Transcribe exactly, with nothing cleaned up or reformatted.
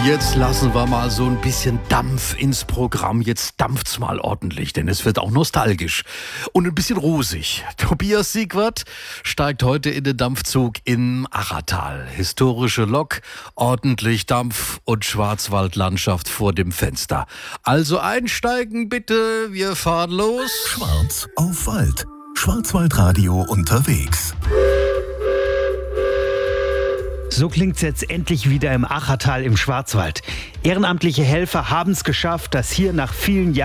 Jetzt lassen wir mal so ein bisschen Dampf ins Programm. Jetzt dampft's mal ordentlich, denn es wird auch nostalgisch und ein bisschen rosig. Tobias Siegwart steigt heute in den Dampfzug im Achertal. Historische Lok, ordentlich Dampf und Schwarzwaldlandschaft vor dem Fenster. Also einsteigen bitte, wir fahren los. Schwarz auf Wald. Schwarzwaldradio unterwegs. So klingt's jetzt endlich wieder im Achertal im Schwarzwald. Ehrenamtliche Helfer haben es geschafft, dass hier nach vielen Jahren